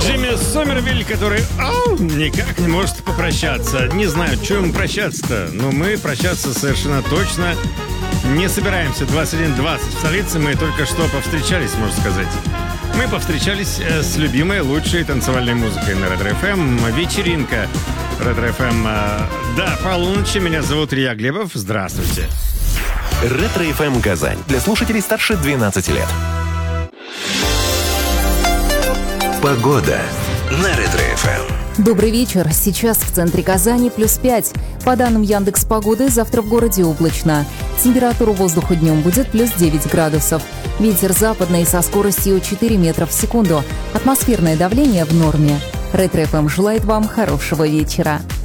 Джимми Сомервиль, который никак не может попрощаться. Не знаю, что ему прощаться-то, но мы прощаться совершенно точно не собираемся. 21:20 в столице, мы только что повстречались, можно сказать. Мы повстречались с любимой, лучшей танцевальной музыкой на Ретро-ФМ. Вечеринка Ретро-ФМ до полуночи. Меня зовут Илья Глебов. Здравствуйте. Ретро-ФМ Казань. Для слушателей старше 12 лет. Погода на Ретро-ФМ. Добрый вечер. Сейчас в центре Казани +5. По данным Яндекс.Погоды, завтра в городе облачно. Температура воздуха днем будет +9 градусов. Ветер западный со скоростью 4 метра в секунду. Атмосферное давление в норме. Ретро-ФМ желает вам хорошего вечера.